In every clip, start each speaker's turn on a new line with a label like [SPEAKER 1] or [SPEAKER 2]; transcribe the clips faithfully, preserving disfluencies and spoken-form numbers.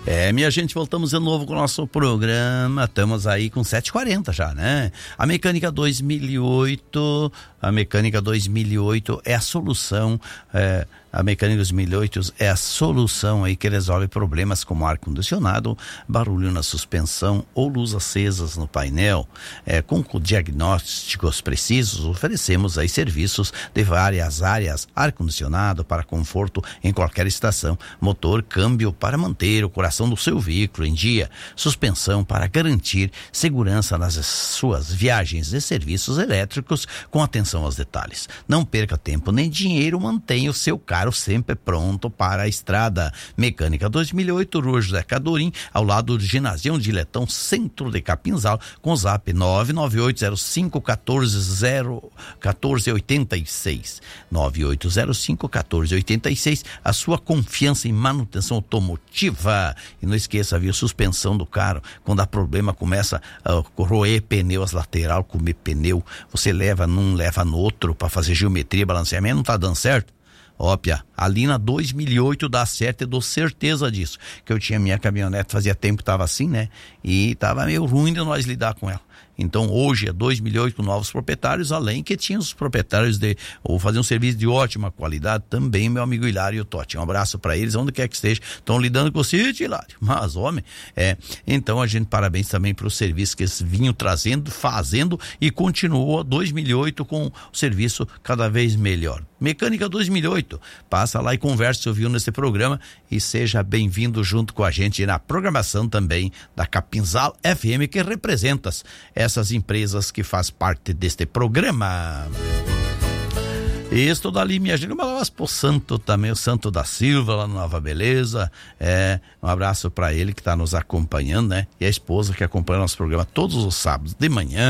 [SPEAKER 1] É, minha gente, voltamos de novo com o nosso programa. Estamos aí com sete e quarenta já, né? A Mecânica dois mil e oito, a Mecânica dois mil e oito é a solução, é, a Mecânica dois mil e oito é a solução aí que resolve problemas como ar-condicionado, barulho na suspensão ou luz acesas no painel. É, com diagnósticos precisos, oferecemos aí serviços de várias áreas: ar-condicionado para conforto em qualquer estação, motor, câmbio para manter o coração do seu veículo em dia, suspensão para garantir segurança nas suas viagens e serviços elétricos com atenção aos detalhes. Não perca tempo nem dinheiro, mantenha o seu carro sempre pronto para a estrada. Mecânica dois mil e oito, Rua José Cadorim, ao lado do Ginásio Diletão, centro de Capinzal, com zap nove nove oito zero cinco um quatro zero um quatro oito seis, nove oito zero cinco um quatro oito seis. A sua confiança em manutenção automotiva. E não esqueça, viu, suspensão do carro, quando há problema, começa a roer pneus lateral, comer pneu, você leva num, leva no outro para fazer geometria, balanceamento, não tá dando certo? Ópia, ali na dois mil e oito dá certo, eu dou certeza disso, que eu tinha minha caminhonete, fazia tempo que tava assim, né, e tava meio ruim de nós lidar com ela. Então hoje é dois mil e oito com novos proprietários, além que tinha os proprietários de, ou fazer um serviço de ótima qualidade também, meu amigo Hilário e o Totti. Um abraço para eles, onde quer que esteja, estão lidando com o sítio, Hilário, mas homem, é, então a gente parabéns também para o serviço que eles vinham trazendo, fazendo, e continuou dois mil e oito com o serviço cada vez melhor. Mecânica dois mil e oito, passa lá e converse, se ouviu nesse programa, e seja bem-vindo junto com a gente na programação também da Capinzal F M, que representa essas empresas que faz parte deste programa. E estou dali, minha gente, um abraço pro Santo também, o Santo da Silva, lá no Nova Beleza, é, um abraço para ele que está nos acompanhando, né, e a esposa que acompanha nosso programa todos os sábados de manhã.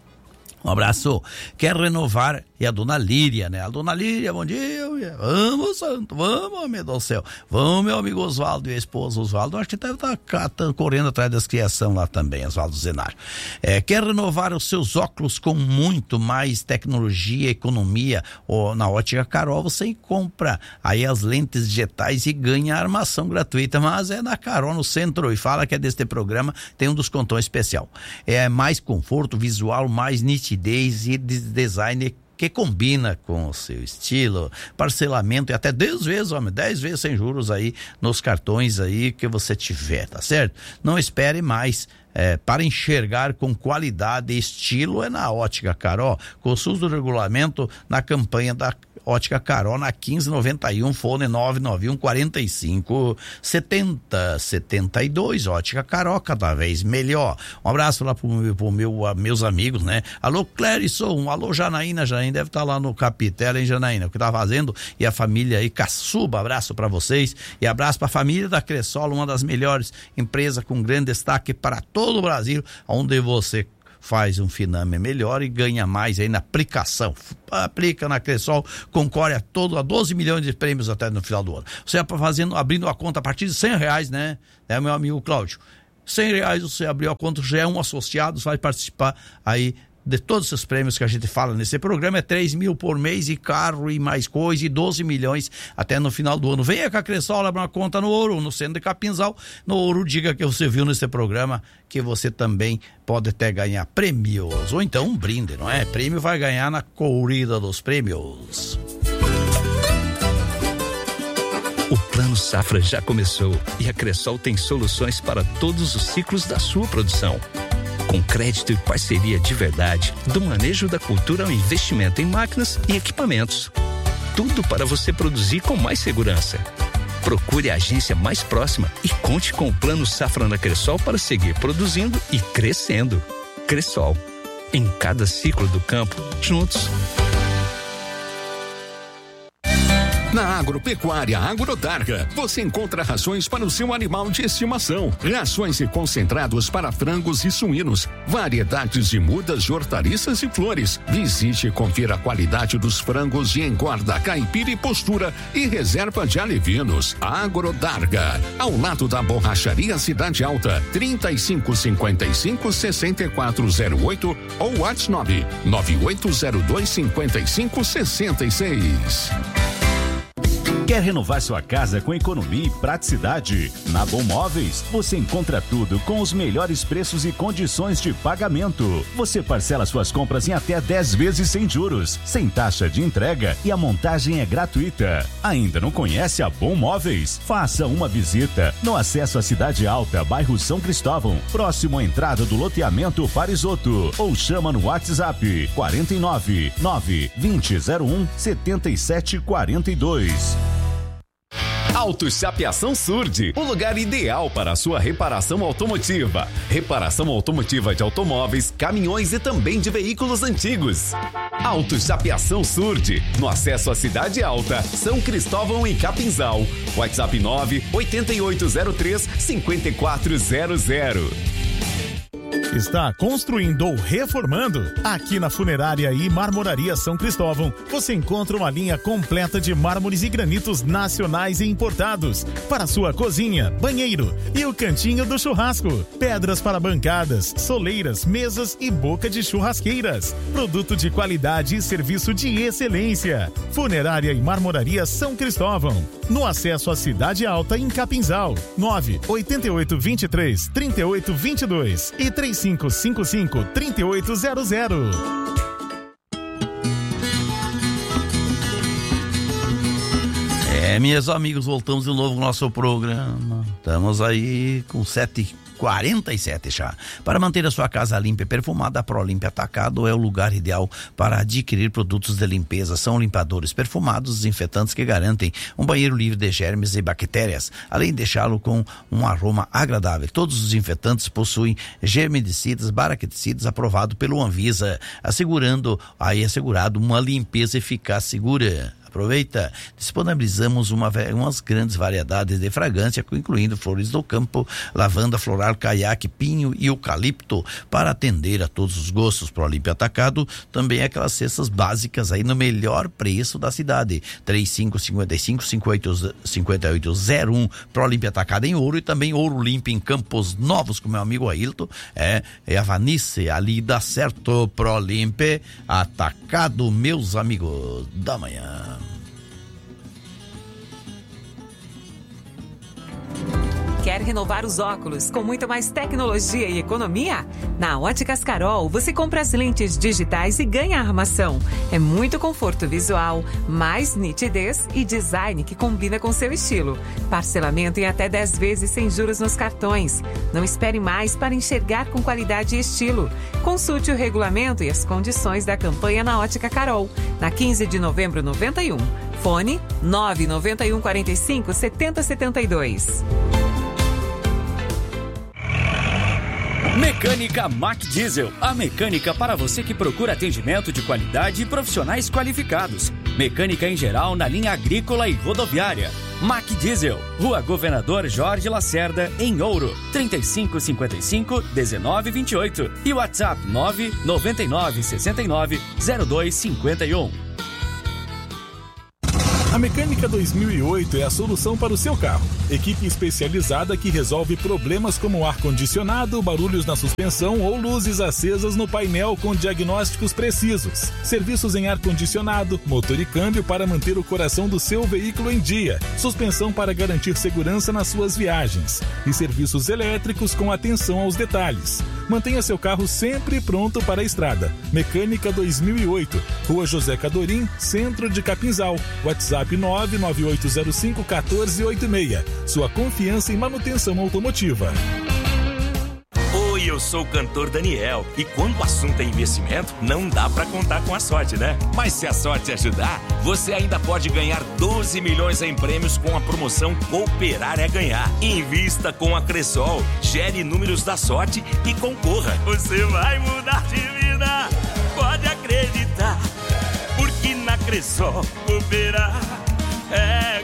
[SPEAKER 1] Um abraço. Quer renovar? E a dona Líria, né? A dona Líria, bom dia. Vamos, Santo, vamos, meu Deus do céu. Vamos, meu amigo Oswaldo e a esposa Oswaldo. Acho que deve estar tá correndo atrás das criação lá também, Oswaldo Zenário. É, quer renovar os seus óculos com muito mais tecnologia, economia? Ou na Ótica Carol você compra aí as lentes digitais e ganha a armação gratuita. Mas é na Carol, no centro, e fala que é deste programa, tem um descontão especial. É mais conforto visual, mais nitidez e design que combina com o seu estilo, parcelamento e até dez vezes, homem, dez vezes sem juros aí nos cartões aí que você tiver, tá certo? Não espere mais. É, para enxergar com qualidade e estilo é na Ótica Carol. Consulte o regulamento na campanha da Ótica Carol na quinze noventa e um, fone nove nove um quarenta e cinco setenta setenta e dois. Ótica Carol, cada vez melhor. Um abraço lá pro, pro meu, meus amigos, né? Alô Clérison, alô Janaína, Janaína deve estar tá lá no Capitela, hein, Janaína, o que tá fazendo, e a família aí, Caçuba, abraço para vocês, e abraço pra família da Cressol, uma das melhores empresas com grande destaque para todos todo o Brasil, onde você faz um Finame melhor e ganha mais aí na aplicação. Aplica na Cressol, concorre a todo a doze milhões de prêmios até no final do ano. Você está fazendo, abrindo a conta a partir de cem reais, né? É, meu amigo Cláudio. cem reais você abriu a conta, já é um associado, vai participar aí de todos os prêmios que a gente fala nesse programa. É três mil por mês e carro e mais coisa, e doze milhões até no final do ano. Venha com a Cressol, abra uma conta no Ouro, no centro de Capinzal. No Ouro, diga que você viu nesse programa, que você também pode até ganhar prêmios, ou então um brinde, não é? Prêmio vai ganhar na corrida dos prêmios.
[SPEAKER 2] O Plano Safra já começou e a Cressol tem soluções para todos os ciclos da sua produção. Com crédito e parceria de verdade, do manejo da cultura ao investimento em máquinas e equipamentos. Tudo para você produzir com mais segurança. Procure a agência mais próxima e conte com o Plano Safra na Cressol para seguir produzindo e crescendo. Cressol, em cada ciclo do campo, juntos.
[SPEAKER 3] Na Agropecuária Agrodarga, você encontra rações para o seu animal de estimação, rações e concentrados para frangos e suínos, variedades de mudas de hortaliças e flores. Visite e confira a qualidade dos frangos de engorda, caipira e postura e reserva de alevinos. Agrodarga, ao lado da Borracharia Cidade Alta, trinta e cinco cinquenta e cinco, sessenta e quatro zero oito ou WhatsApp nove nove oito zero dois cinquenta e cinco sessenta e seis.
[SPEAKER 4] Quer renovar sua casa com economia e praticidade? Na Bom Móveis, você encontra tudo com os melhores preços e condições de pagamento. Você parcela suas compras em até dez vezes sem juros, sem taxa de entrega e a montagem é gratuita. Ainda não conhece a Bom Móveis? Faça uma visita no acesso à Cidade Alta, bairro São Cristóvão, próximo à entrada do loteamento Parisoto, ou chama no WhatsApp quarenta e nove, nove, vinte, zero um, setenta e sete, quarenta e dois.
[SPEAKER 5] Auto Chapeação Surd, o lugar ideal para a sua reparação automotiva. Reparação automotiva de automóveis, caminhões e também de veículos antigos. Auto Chapeação Surd, no acesso à Cidade Alta, São Cristóvão e Capinzal. WhatsApp nove oito oito zero três cinco quatro zero zero.
[SPEAKER 6] Está construindo ou reformando? Aqui na Funerária e Marmoraria São Cristóvão, você encontra uma linha completa de mármores e granitos nacionais e importados para sua cozinha, banheiro e o cantinho do churrasco. Pedras para bancadas, soleiras, mesas e boca de churrasqueiras. Produto de qualidade e serviço de excelência. Funerária e Marmoraria São Cristóvão. No acesso à Cidade Alta em Capinzal. nove oito oito, dois três, três oito dois dois e três cinco cinco cinco, três oito zero zero.
[SPEAKER 1] É, meus amigos, voltamos de novo com o nosso programa. Estamos aí com sete e quarenta e sete já. Para manter a sua casa limpa e perfumada, a ProLimp Atacado é o lugar ideal para adquirir produtos de limpeza. São limpadores perfumados, desinfetantes que garantem um banheiro livre de germes e bactérias, além de deixá-lo com um aroma agradável. Todos os desinfetantes possuem germicidas, bactericidas aprovado pelo Anvisa, assegurando aí assegurado uma limpeza eficaz segura. Aproveita, disponibilizamos uma, umas grandes variedades de fragrância, incluindo flores do campo, lavanda floral, caiaque, pinho e eucalipto, para atender a todos os gostos. ProLimp Atacado também é aquelas cestas básicas aí no melhor preço da cidade. trinta e cinco, cinquenta e cinco, cinquenta e oito zero um. ProLimp Atacado em Ouro e também Ouro Limpo em Campos Novos, com meu amigo Ailton. É, é a Vanice, ali dá certo. ProLimp Atacado, meus amigos da manhã.
[SPEAKER 7] Quer renovar os óculos com muito mais tecnologia e economia? Na Óticas Carol, você compra as lentes digitais e ganha armação. É muito conforto visual, mais nitidez e design que combina com seu estilo. Parcelamento em até dez vezes sem juros nos cartões. Não espere mais para enxergar com qualidade e estilo. Consulte o regulamento e as condições da campanha na Ótica Carol, na quinze de novembro noventa e um. Fone nove nove um, quarenta e cinco, setenta, setenta e dois.
[SPEAKER 8] Mecânica Mac Diesel, a mecânica para você que procura atendimento de qualidade e profissionais qualificados. Mecânica em geral na linha agrícola e rodoviária. Mac Diesel, Rua Governador Jorge Lacerda, em Ouro, trinta e cinco, cinquenta e cinco, dezenove, vinte e oito e WhatsApp nove nove nove, sessenta e nove, zero dois cinquenta e um.
[SPEAKER 6] A Mecânica dois mil e oito é a solução para o seu carro. Equipe especializada que resolve problemas como ar-condicionado, barulhos na suspensão ou luzes acesas no painel com diagnósticos precisos. Serviços em ar-condicionado, motor e câmbio para manter o coração do seu veículo em dia. Suspensão para garantir segurança nas suas viagens. E serviços elétricos com atenção aos detalhes. Mantenha seu carro sempre pronto para a estrada. Mecânica dois mil e oito, Rua José Cadorim, Centro de Capinzal. WhatsApp nove nove oito zero cinco, um quatro oito seis. Sua confiança em manutenção automotiva.
[SPEAKER 9] Oi, eu sou o cantor Daniel. E quando o assunto é investimento, não dá pra contar com a sorte, né? Mas se a sorte ajudar, você ainda pode ganhar doze milhões em prêmios com a promoção Cooperar é Ganhar. Invista com a Cressol, gere números da sorte e concorra. Você vai mudar de vida, pode acreditar. Porque na Cressol, cooperar é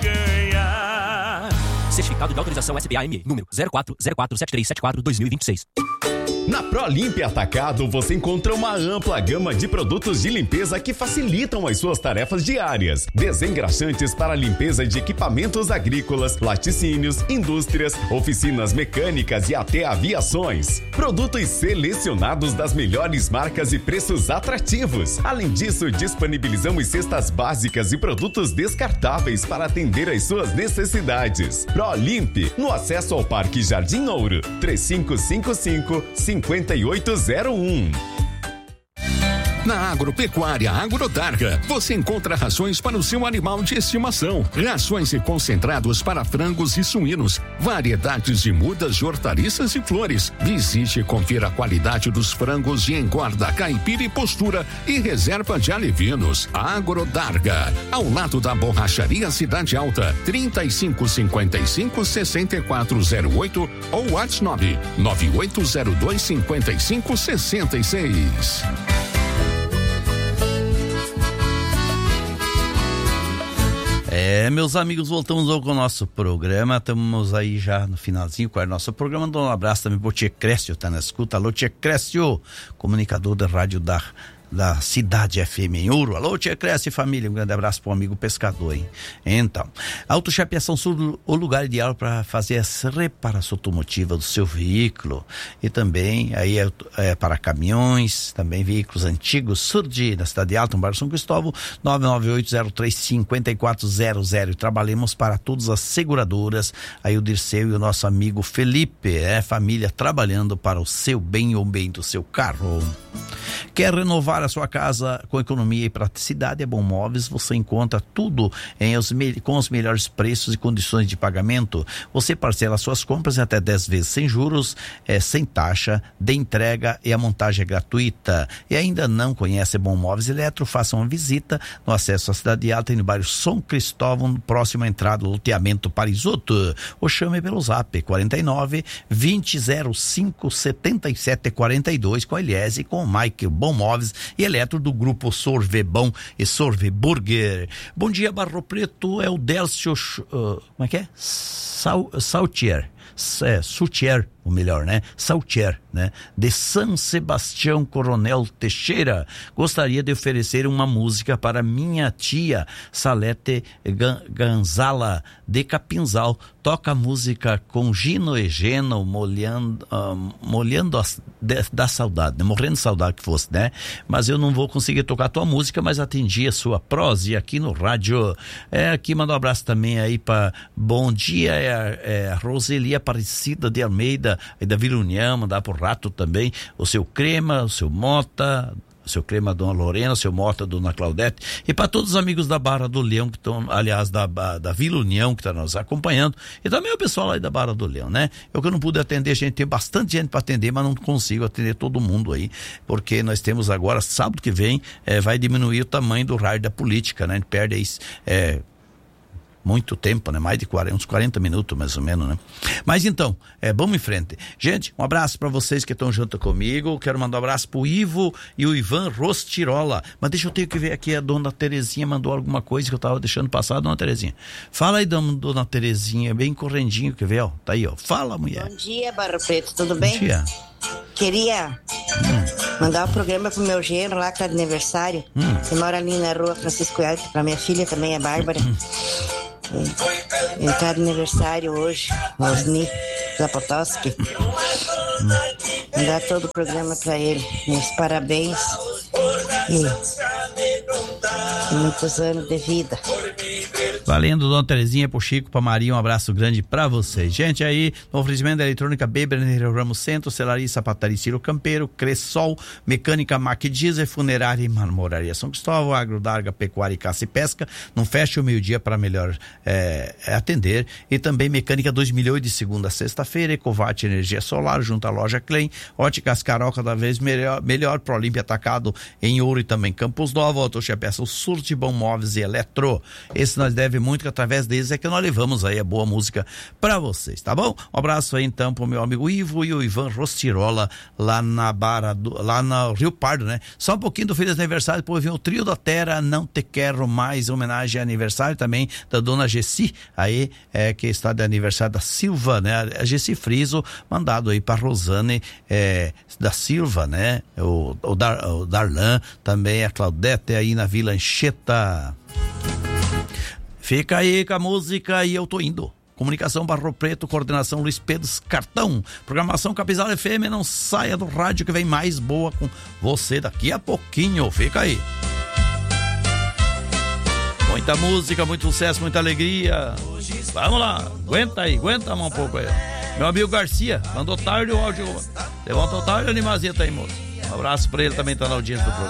[SPEAKER 9] ganhar.
[SPEAKER 10] Certificado de autorização S B A M, número zero quatro zero quatro sete três sete quatro dois mil e vinte e seis.
[SPEAKER 5] Na ProLimp Atacado você encontra uma ampla gama de produtos de limpeza que facilitam as suas tarefas diárias. Desengraxantes para limpeza de equipamentos agrícolas, laticínios, indústrias, oficinas mecânicas e até aviações. Produtos selecionados das melhores marcas e preços atrativos. Além disso, disponibilizamos cestas básicas e produtos descartáveis para atender às suas necessidades. ProLimp, no acesso ao Parque Jardim Ouro, três cinco cinco cinco, cinco oito zero um.
[SPEAKER 3] Na Agropecuária Agrodarga, você encontra rações para o seu animal de estimação, rações e concentrados para frangos e suínos, variedades de mudas de hortaliças e flores. Visite e confira a qualidade dos frangos de engorda, caipira e postura e reserva de alevinos. Agrodarga, ao lado da Borracharia Cidade Alta, trinta e cinco cinquenta e cinco, sessenta e quatro zero oito ou WhatsApp nove nove oito zero dois cinquenta e cinco sessenta e seis.
[SPEAKER 1] É, meus amigos, voltamos com o nosso programa, estamos aí já no finalzinho com o nosso programa. Dou um abraço também pro Tia Crécio, tá na escuta. Alô, Tia Crécio, comunicador da rádio da da Cidade F M em Ouro. Alô, Tia Cresce e família, um grande abraço para o amigo pescador, hein? Então, Auto Chapeação Sul, o lugar ideal para fazer essa reparação automotiva do seu veículo, e também aí é, é para caminhões, também veículos antigos. Surge na Cidade Alta, no bairro São Cristóvão, nove nove oito zero três cinco quatro zero zero. Trabalhamos para todas as seguradoras, aí o Dirceu e o nosso amigo Felipe, é família trabalhando para o seu bem ou bem do seu carro. Quer renovar a sua casa com economia e praticidade? É Bom Móveis, você encontra tudo em os, com os melhores preços e condições de pagamento. Você parcela suas compras em até dez vezes sem juros, é, sem taxa de entrega, e a montagem é gratuita. E ainda não conhece Bom Móveis Eletro? Faça uma visita no acesso à Cidade Alta, no bairro São Cristóvão, próximo à entrada do loteamento Parisoto. Ou chame pelo zap quarenta e nove, vinte zero cinco, setenta e sete quarenta e dois com a Eliese e com o Mike. Bom Móveis e Eletro do grupo Sorvebão e Sorveburger. Bom dia, Barro Preto, é o Délcio, uh, como é que é? Sal, Saltier, é, Sutier, o melhor, né? Saltier, né? De São Sebastião, Coronel Teixeira. Gostaria de oferecer uma música para minha tia Salete Ganzala de Capinzal. Toca a música com Gino e Geno, molhando, uh, molhando a, de, da saudade, né? Morrendo de saudade que fosse, né? Mas eu não vou conseguir tocar a tua música, mas atendi a sua prose aqui no rádio. É, aqui manda um abraço também aí para bom dia, é, é a Roseli Aparecida de Almeida, aí da Vila União, mandar pro Rato também, o seu Crema, o seu Mota, o seu Crema, Dona Lorena, o seu Mota, Dona Claudete, e para todos os amigos da Barra do Leão, que estão, aliás, da, da Vila União, que está nos acompanhando, e também o pessoal aí da Barra do Leão, né? Eu que não pude atender, gente, tem bastante gente para atender, mas não consigo atender todo mundo aí, porque nós temos agora, sábado que vem, é, vai diminuir o tamanho do raio da política, né? A gente perde aí, é, muito tempo, né? Mais de quarenta, uns quarenta minutos, mais ou menos, né? Mas então, é, vamos em frente. Gente, um abraço para vocês que estão junto comigo. Quero mandar um abraço pro Ivo e o Ivan Rostirola. Mas deixa eu ter que ver aqui, a dona Terezinha mandou alguma coisa que eu tava deixando passar, dona Terezinha. Fala aí, dona Terezinha, bem correndinho, quer ver, ó? Tá aí, ó. Fala, mulher.
[SPEAKER 10] Bom dia, Barro Preto, tudo bem?
[SPEAKER 1] Bom dia.
[SPEAKER 10] Queria hum. mandar um programa pro meu genro lá, que tá de aniversário. Hum. Que mora ali na rua Francisco Elton, pra minha filha também, a Bárbara. Hum. Ele tá de aniversário hoje, Osni Zapotoski. Vou dar todo o programa pra ele. Meus parabéns e muitos anos de vida.
[SPEAKER 1] Valendo, dona Terezinha, pro Chico, pra Maria, um abraço grande pra vocês. Gente, aí, no oferecimento da Eletrônica Beber, Ramos Centro, Celaria, Sapataria Ciro Campeiro, Cressol, Mecânica Mac Diesel, Funerária e Marmoraria São Cristóvão, Agrodarga, Pecuária e Caça e Pesca, não fecha o meio-dia para melhor é, atender, e também Mecânica dois mil e oito de segunda a sexta-feira, Ecovat Energia Solar, junto à loja Klein, Óticas Carol, cada vez melhor, melhor ProLimp Atacado em Ouro e também Campos Novos, Auto Chapeação Sul, Furtibom Móveis e Eletro. Esse nós deve muito, que através deles é que nós levamos aí a boa música pra vocês, tá bom? Um abraço aí então pro meu amigo Ivo e o Ivan Rostirola lá na Barra do, lá no Rio Pardo, né? Só um pouquinho do feliz aniversário, depois vem o Trio da Terra, Não Te Quero Mais, homenagem a aniversário também da dona Gessi, aí é que está de aniversário da Silva, né? A Gessi Friso, mandado aí pra Rosane é, da Silva, né? O, o, Dar, o Darlan, também a Claudete aí na Vila Anchieta. Fica aí com a música e eu tô indo. Comunicação Barro Preto, coordenação Luiz Pedro Cartão, programação Capizal F M. Não saia do rádio que vem mais boa com você daqui a pouquinho. Fica aí. Muita música, muito sucesso, muita alegria. Vamos lá, aguenta aí, aguenta um pouco aí. Meu amigo Garcia, mandou tarde o áudio. Levanta o tarde, animazeta aí, moço. Um abraço pra ele, também tá na audiência do programa.